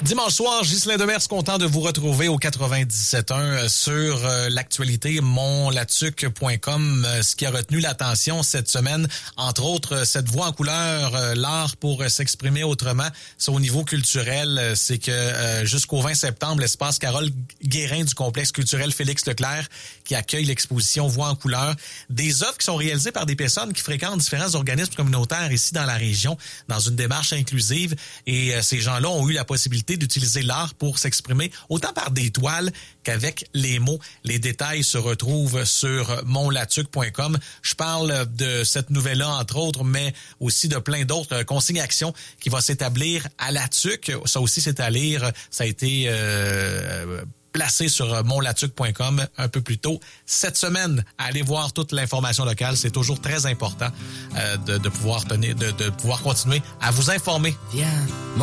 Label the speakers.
Speaker 1: Dimanche soir, Ghislain Demers, content de vous retrouver au 97.1 sur l'actualité montlatuc.com. Ce qui a retenu l'attention cette semaine, entre autres, cette voix en couleur, l'art pour s'exprimer autrement, c'est au niveau culturel. C'est que jusqu'au 20 septembre, l'espace Carole Guérin du complexe culturel Félix Leclerc qui accueille l'exposition Voix en couleur. Des œuvres qui sont réalisées par des personnes qui fréquentent différents organismes communautaires ici dans la région, dans une démarche inclusive. Et ces gens-là ont eu la possibilité d'utiliser l'art pour s'exprimer autant par des toiles qu'avec les mots. Les détails se retrouvent sur montlatuc.com. Je parle de cette nouvelle-là, entre autres, mais aussi de plein d'autres consignes actions qui va s'établir à la TUC. Ça aussi, c'est à lire. Ça a été placé sur montlatuc.com un peu plus tôt cette semaine. Allez voir toute l'information locale. C'est toujours très important de pouvoir continuer à vous informer.
Speaker 2: Viens.